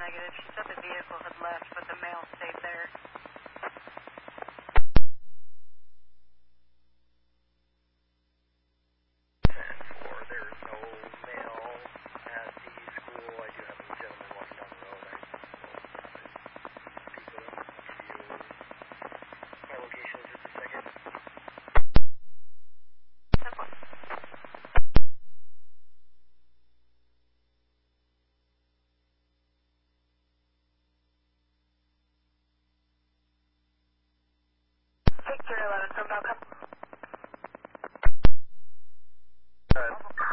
negative. She said the vehicle had left, but the mail stayed there. There's no mail at the school. I do have a gentleman walking down the road. I will speak with him. I'll give you my location in just a second. Victor 11 from Malcolm.